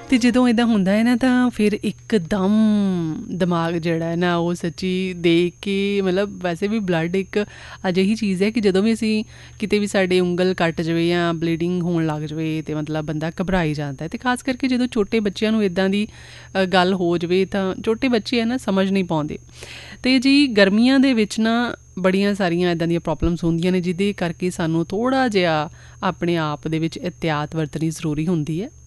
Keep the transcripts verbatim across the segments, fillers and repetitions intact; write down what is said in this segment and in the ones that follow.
ਅਤੇ ਜਦੋਂ ਇੱਦਾਂ ਹੁੰਦਾ ਹੈ ਨਾ ਤਾਂ ਫਿਰ ਇੱਕਦਮ ਦਿਮਾਗ ਜਿਹੜਾ ਹੈ ਨਾ ਉਹ ਸੱਚੀ ਦੇਖ ਕੇ ਮਤਲਬ ਵੈਸੇ ਵੀ ਬਲੱਡ ਇੱਕ ਅਜਿਹੀ ਚੀਜ਼ ਹੈ ਕਿ ਜਦੋਂ ਵੀ ਅਸੀਂ ਕਿਤੇ ਵੀ ਸਾਡੇ ਉਂਗਲ ਕੱਟ ਜਾਵੇ ਜਾਂ ਬਲੀਡਿੰਗ ਹੋਣ ਲੱਗ ਜਾਵੇ ਅਤੇ ਮਤਲਬ ਬੰਦਾ ਘਬਰਾਈ ਜਾਂਦਾ ਅਤੇ ਖਾਸ ਕਰਕੇ ਜਦੋਂ ਛੋਟੇ ਬੱਚਿਆਂ ਨੂੰ ਇੱਦਾਂ ਦੀ ਗੱਲ ਹੋ ਜਾਵੇ ਤਾਂ ਛੋਟੇ ਬੱਚੇ ਹੈ ਨਾ ਸਮਝ ਨਹੀਂ ਪਾਉਂਦੇ। ਅਤੇ ਜੀ ਗਰਮੀਆਂ ਦੇ ਵਿੱਚ ਨਾ ਬੜੀਆਂ ਸਾਰੀਆਂ ਇੱਦਾਂ ਦੀਆਂ ਪ੍ਰੋਬਲਮਸ ਹੁੰਦੀਆਂ ਨੇ ਜਿਹਦੇ ਕਰਕੇ ਸਾਨੂੰ ਥੋੜ੍ਹਾ ਜਿਹਾ ਆਪਣੇ ਆਪ ਦੇ ਵਿੱਚ ਇਹਤਿਆਤ ਵਰਤਣੀ ਜ਼ਰੂਰੀ ਹੁੰਦੀ ਹੈ।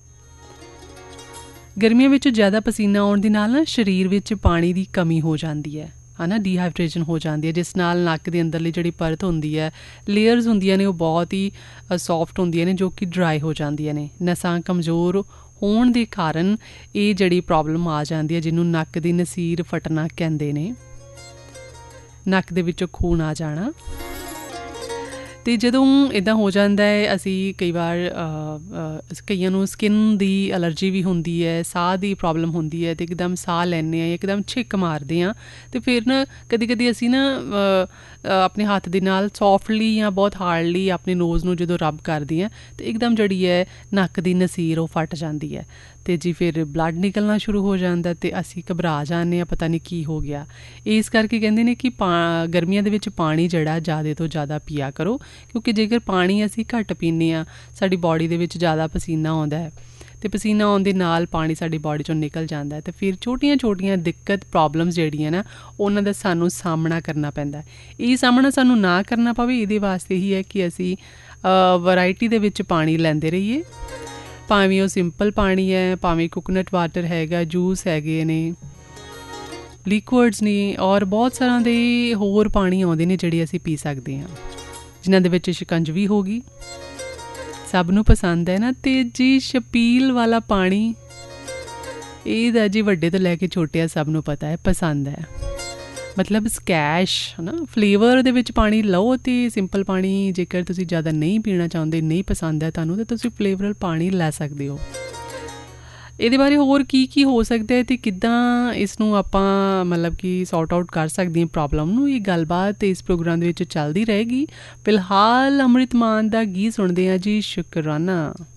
ਗਰਮੀਆਂ ਵਿੱਚ ਜ਼ਿਆਦਾ ਪਸੀਨਾ ਆਉਣ ਦੇ ਨਾਲ ਨਾ ਸਰੀਰ ਵਿੱਚ ਪਾਣੀ ਦੀ ਕਮੀ ਹੋ ਜਾਂਦੀ ਹੈ ਹੈ ਨਾ, ਡੀਹਾਈਡਰੇਸ਼ਨ ਹੋ ਜਾਂਦੀ ਹੈ, ਜਿਸ ਨਾਲ ਨੱਕ ਦੇ ਅੰਦਰਲੀ ਜਿਹੜੀ ਪਰਤ ਹੁੰਦੀ ਹੈ, ਲੇਅਰਸ ਹੁੰਦੀਆਂ ਨੇ ਉਹ ਬਹੁਤ ਹੀ ਸੌਫਟ ਹੁੰਦੀਆਂ ਨੇ ਜੋ ਕਿ ਡਰਾਈ ਹੋ ਜਾਂਦੀਆਂ ਨੇ। ਨਸਾਂ ਕਮਜ਼ੋਰ ਹੋਣ ਦੇ ਕਾਰਨ ਇਹ ਜਿਹੜੀ ਪ੍ਰੋਬਲਮ ਆ ਜਾਂਦੀ ਹੈ ਜਿਹਨੂੰ ਨੱਕ ਦੀ ਨਸੀਰ ਫਟਣਾ ਕਹਿੰਦੇ ਨੇ, ਨੱਕ ਦੇ ਵਿੱਚੋਂ ਖੂਨ ਆ ਜਾਣਾ। ਅਤੇ ਜਦੋਂ ਇੱਦਾਂ ਹੋ ਜਾਂਦਾ ਹੈ ਅਸੀਂ ਕਈ ਵਾਰ ਕਈਆਂ ਨੂੰ ਸਕਿਨ ਦੀ ਐਲਰਜੀ ਵੀ ਹੁੰਦੀ ਹੈ, ਸਾਹ ਦੀ ਪ੍ਰੋਬਲਮ ਹੁੰਦੀ ਹੈ ਅਤੇ ਇੱਕਦਮ ਸਾਹ ਲੈਂਦੇ ਹਾਂ, ਇੱਕਦਮ ਛਿੱਕ ਮਾਰਦੇ ਹਾਂ ਅਤੇ ਫਿਰ ਨਾ ਕਦੀ ਕਦੀ ਅਸੀਂ ਨਾ ਆਪਣੇ ਹੱਥ ਦੇ ਨਾਲ ਸੋਫਟਲੀ ਜਾਂ ਬਹੁਤ ਹਾਰਡਲੀ ਆਪਣੇ ਨੋਜ਼ ਨੂੰ ਜਦੋਂ ਰੱਬ ਕਰਦੇ ਹਾਂ ਅਤੇ ਇੱਕਦਮ ਜਿਹੜੀ ਹੈ ਨੱਕ ਦੀ ਨਸੀਰ ਉਹ ਫਟ ਜਾਂਦੀ ਹੈ ਅਤੇ ਜੀ ਫਿਰ ਬਲੱਡ ਨਿਕਲਣਾ ਸ਼ੁਰੂ ਹੋ ਜਾਂਦਾ ਅਤੇ ਅਸੀਂ ਘਬਰਾ ਜਾਂਦੇ ਹਾਂ, ਪਤਾ ਨਹੀਂ ਕੀ ਹੋ ਗਿਆ। ਇਸ ਕਰਕੇ ਕਹਿੰਦੇ ਨੇ ਕਿ ਪਾ ਗਰਮੀਆਂ ਦੇ ਵਿੱਚ ਪਾਣੀ ਜਿਹੜਾ ਜ਼ਿਆਦਾ ਤੋਂ ਜ਼ਿਆਦਾ ਪੀਆ ਕਰੋ, ਕਿਉਂਕਿ ਜੇਕਰ ਪਾਣੀ ਅਸੀਂ ਘੱਟ ਪੀਂਦੇ ਹਾਂ ਸਾਡੀ ਬਾਡੀ ਦੇ ਵਿੱਚ ਜ਼ਿਆਦਾ ਪਸੀਨਾ ਆਉਂਦਾ ਹੈ ਅਤੇ ਪਸੀਨਾ ਆਉਣ ਦੇ ਨਾਲ ਪਾਣੀ ਸਾਡੀ ਬਾਡੀ 'ਚੋਂ ਨਿਕਲ ਜਾਂਦਾ ਅਤੇ ਫਿਰ ਛੋਟੀਆਂ ਛੋਟੀਆਂ ਦਿੱਕਤ ਪ੍ਰੋਬਲਮਸ ਜਿਹੜੀਆਂ ਨਾ ਉਹਨਾਂ ਦਾ ਸਾਨੂੰ ਸਾਹਮਣਾ ਕਰਨਾ ਪੈਂਦਾ। ਇਹ ਸਾਹਮਣਾ ਸਾਨੂੰ ਨਾ ਕਰਨਾ ਪਵੇ ਇਹਦੇ ਵਾਸਤੇ ਹੀ ਹੈ ਕਿ ਅਸੀਂ ਵਰਾਇਟੀ ਦੇ ਵਿੱਚ ਪਾਣੀ ਲੈਂਦੇ ਰਹੀਏ, ਭਾਵੇਂ ਉਹ ਸਿੰਪਲ ਪਾਣੀ ਹੈ, ਭਾਵੇਂ ਕੋਕੋਨਟ ਵਾਟਰ ਹੈਗਾ, ਜੂਸ ਹੈਗੇ ਨੇ, ਲਿਕੁਇਡਸ ਨੇ, ਔਰ ਬਹੁਤ ਸਾਰਿਆਂ ਦੇ ਹੋਰ ਪਾਣੀ ਆਉਂਦੇ ਨੇ ਜਿਹੜੇ ਅਸੀਂ ਪੀ ਸਕਦੇ ਹਾਂ, ਜਿਨ੍ਹਾਂ ਦੇ ਵਿੱਚ ਸ਼ਿਕੰਜਵੀ ਹੋ ਗਈ, ਸਭ ਨੂੰ ਪਸੰਦ ਹੈ ਨਾ। ਅਤੇ ਜੀ ਛਬੀਲ ਵਾਲਾ ਪਾਣੀ ਇਹਦਾ ਜੀ ਵੱਡੇ ਤੋਂ ਲੈ ਕੇ ਛੋਟੇ ਆ ਸਭ ਨੂੰ ਪਤਾ ਹੈ ਪਸੰਦ ਹੈ, ਮਤਲਬ ਸਕੈਸ਼ ਹੈ ਨਾ, ਫਲੇਵਰ ਦੇ ਵਿੱਚ ਪਾਣੀ ਲਓ ਅਤੇ ਸਿੰਪਲ ਪਾਣੀ ਜੇਕਰ ਤੁਸੀਂ ਜ਼ਿਆਦਾ ਨਹੀਂ ਪੀਣਾ ਚਾਹੁੰਦੇ, ਨਹੀਂ ਪਸੰਦ ਹੈ ਤੁਹਾਨੂੰ, ਤਾਂ ਤੁਸੀਂ ਫਲੇਵਰਲ ਪਾਣੀ ਲੈ ਸਕਦੇ ਹੋ। ਇਹਦੇ ਬਾਰੇ ਹੋਰ ਕੀ ਕੀ ਹੋ ਸਕਦਾ ਹੈ ਅਤੇ ਕਿੱਦਾਂ ਇਸ ਨੂੰ ਆਪਾਂ ਮਤਲਬ ਕਿ ਸੌਰਟ ਆਊਟ ਕਰ ਸਕਦੇ ਹਾਂ ਪ੍ਰੋਬਲਮ ਨੂੰ, ਇਹ ਗੱਲਬਾਤ ਇਸ ਪ੍ਰੋਗਰਾਮ ਦੇ ਵਿੱਚ ਚੱਲਦੀ ਰਹੇਗੀ। ਫਿਲਹਾਲ ਅੰਮ੍ਰਿਤ ਮਾਨ ਦਾ ਗੀਤ ਸੁਣਦੇ ਹਾਂ ਜੀ, ਸ਼ੁਕਰਾਨਾ।